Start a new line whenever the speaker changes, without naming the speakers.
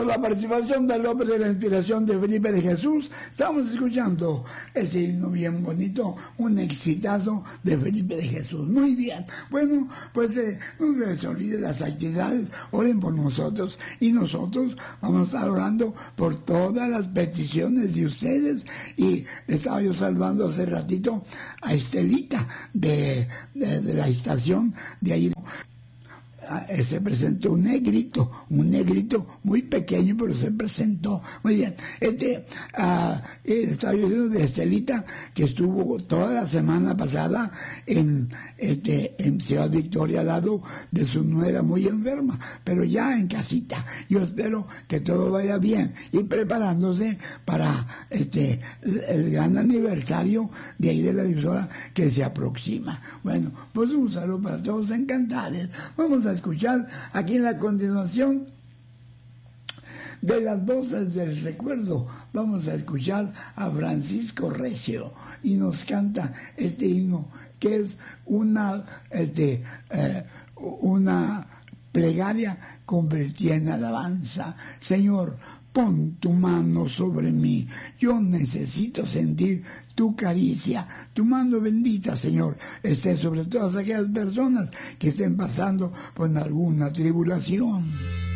la participación de López de la inspiración de Felipe de Jesús. Estamos escuchando ese himno bien bonito, un exitazo de Felipe de Jesús. Muy bien. Bueno, pues no se les olvide las actividades. Oren por nosotros y nosotros vamos a estar orando por todas las peticiones de ustedes. Y estaba yo saludando hace ratito a Estelita de la estación de ahí. Se presentó un negrito muy pequeño, pero se presentó muy bien. Estaba yo diciendo de Estelita, que estuvo toda la semana pasada en Ciudad Victoria, al lado de su nuera muy enferma, pero ya en casita. Yo espero que todo vaya bien y preparándose para el gran aniversario de ahí de la difusora que se aproxima. Bueno, pues un saludo para todos en Cantares. Vamos a escuchar aquí en la continuación de las voces del recuerdo. Vamos a escuchar a Francisco Recio y nos canta este himno que es una plegaria convertida en alabanza. Señor, pon tu mano sobre mí, yo necesito sentir tu caricia, tu mano bendita, Señor, esté sobre todas aquellas personas que estén pasando por alguna tribulación.